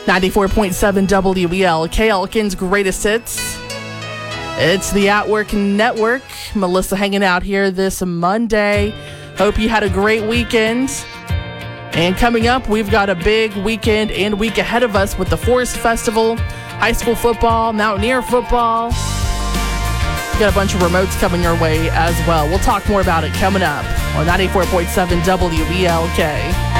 94.7 WELK, Elkin's greatest hits. It's the At Work Network. Melissa hanging out here this Monday. Hope you had a great weekend. And coming up, we've got a big weekend and week ahead of us with the Forest Festival, high school football, Mountaineer football. We've got a bunch of remotes coming your way as well. We'll talk more about it coming up on 94.7 WELK.